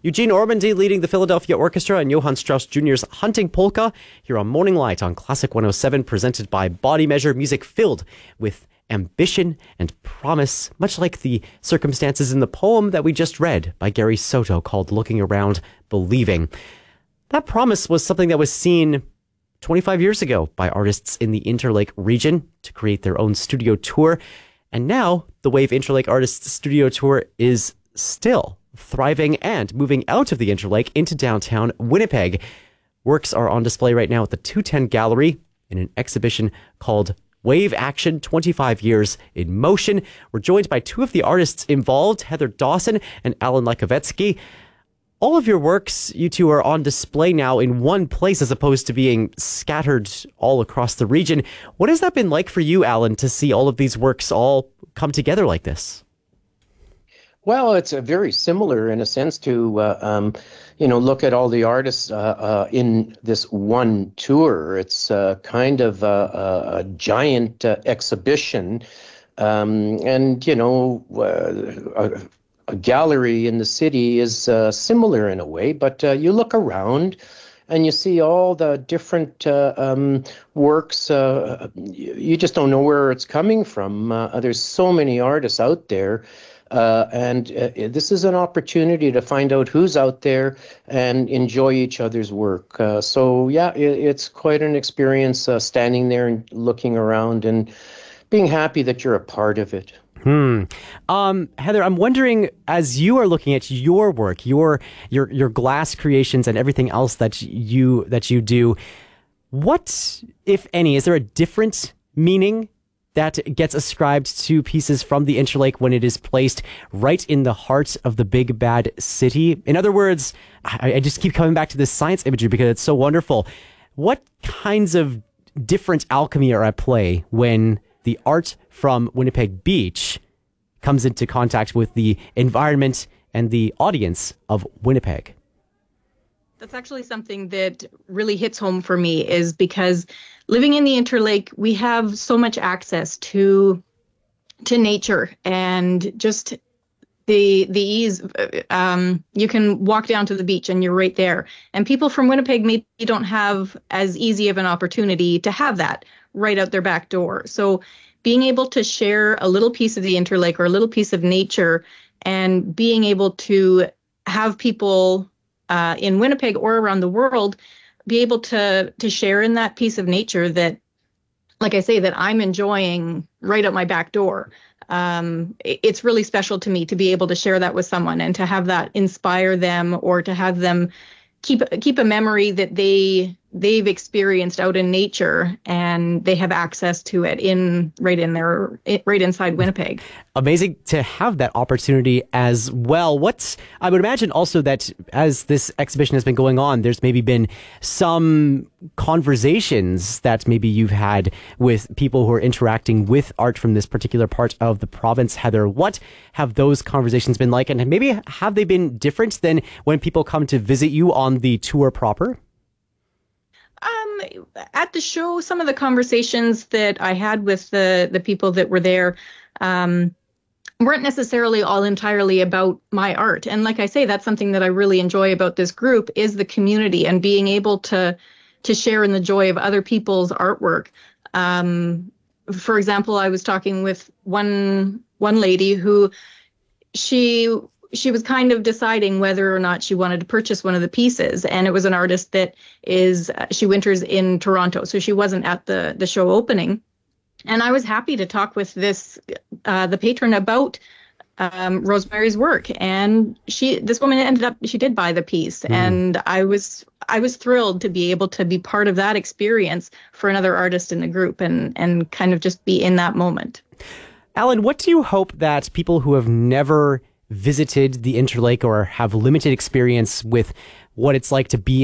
Eugene Ormandy leading the Philadelphia Orchestra and Johann Strauss Jr.'s Hunting Polka here on Morning Light on Classic 107, presented by Body Measure, music filled with ambition and promise, much like the circumstances in the poem that we just read by Gary Soto called Looking Around, Believing. That promise was something that was seen 25 years ago by artists in the Interlake region to create their own studio tour. And now the Wave Interlake Artists Studio Tour is still thriving and moving out of the Interlake into downtown Winnipeg. Works are on display right now at the 210 Gallery in an exhibition called Wave Action, 25 Years in Motion. We're joined by two of the artists involved, Heather Dawson and Alan Lakovetsky. All of your works, you two, are on display now in one place as opposed to being scattered all across the region. What has that been like for you, Alan, to see all of these works all come together like this? Well, it's very similar in a sense to, look at all the artists in this one tour. It's kind of a giant exhibition. A gallery in the city is similar in a way, but you look around and you see all the different works. You just don't know where it's coming from. There's so many artists out there. This is an opportunity to find out who's out there and enjoy each other's work. It's quite an experience standing there and looking around and being happy that you're a part of it. Heather, I'm wondering, as you are looking at your work, your glass creations and everything else that you do, what, if any, is there a different meaning that gets ascribed to pieces from the Interlake when it is placed right in the heart of the big bad city? In other words, I just keep coming back to this science imagery because it's so wonderful. What kinds of different alchemy are at play when the art from Winnipeg Beach comes into contact with the environment and the audience of Winnipeg? That's actually something that really hits home for me, is because living in the Interlake, we have so much access to nature and just the ease. You can walk down to the beach and you're right there. And people from Winnipeg maybe don't have as easy of an opportunity to have that right out their back door. So being able to share a little piece of the Interlake or a little piece of nature, and being able to have people in Winnipeg or around the world be able to share in that piece of nature that, like I say, that I'm enjoying right out my back door. It's really special to me to be able to share that with someone and to have that inspire them, or to have them keep a memory that they've experienced out in nature and they have access to it right inside Winnipeg. Amazing to have that opportunity as well. I would imagine also that as this exhibition has been going on, there's maybe been some conversations that maybe you've had with people who are interacting with art from this particular part of the province. Heather, what have those conversations been like? And maybe have they been different than when people come to visit you on the tour proper? At the show, some of the conversations that I had with the people that were there weren't necessarily all entirely about my art. And like I say, that's something that I really enjoy about this group, is the community and being able to share in the joy of other people's artwork. For example, I was talking with one lady who she was kind of deciding whether or not she wanted to purchase one of the pieces. And it was an artist that she winters in Toronto, so she wasn't at the show opening. And I was happy to talk with the patron about Rosemary's work. And this woman she did buy the piece. And I was thrilled to be able to be part of that experience for another artist in the group and kind of just be in that moment. Alan, what do you hope that people who have never visited the Interlake or have limited experience with what it's like to be